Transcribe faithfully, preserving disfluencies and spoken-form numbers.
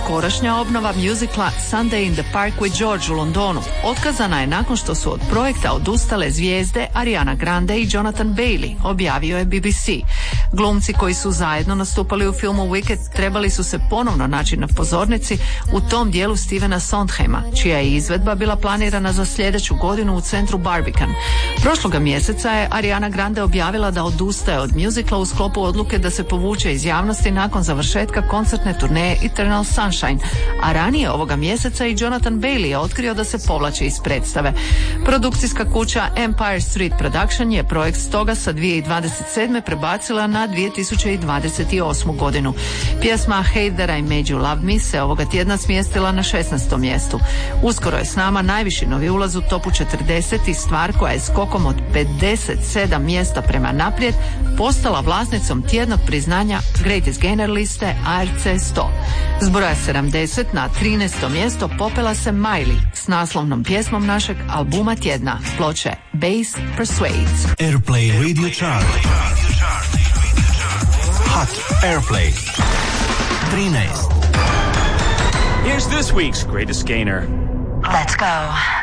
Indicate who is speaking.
Speaker 1: skorašnja obnova musicala Sunday in the Park with George u Londonu otkazana je nakon što su od projekta odustale zvijezde Ariana Grande i Jonathan Bailey, objavio je B B C. Glumci koji su zajedno nastupali u filmu Wicked trebali su se ponovno naći na pozornici u tom dijelu Stevena Sondheima, čija je izvedba bila planirana za sljedeću godinu u centru Barbican. Prošloga mjeseca je Ariana Grande objavila da odustaje od muzikla u sklopu odluke da se povuče iz javnosti nakon završetka koncertne turneje Eternal Sunshine, a ranije ovoga mjeseca i Jonathan Bailey je otkrio da se povlači iz predstave. Produkcijska kuća Empire Street Production je projekt stoga sa dvije tisuće dvadeset sedme prebacila na dvije tisuće dvadeset osmu godinu. Pjesma Hate That I Made You Love Me se ovoga tjedna smjestila na šesnaestom mjestu. Uskoro je s nama najviši novi ulaz u topu četrdeset i stvar koja je skokom od pedeset sedam mjesta prema naprijed postala vlasnicom tjednog priznanja Greatest Gainer liste A R C sto. S broja sedamdeset na trinaesto mjesto popela se Miley s naslovnom pjesmom našeg albuma tjedna, ploče Bass Persuades.
Speaker 2: Airplay Radio Chart. Hot Airplay thirteen.
Speaker 3: Here's this week's Greatest Gainer.
Speaker 4: Let's go.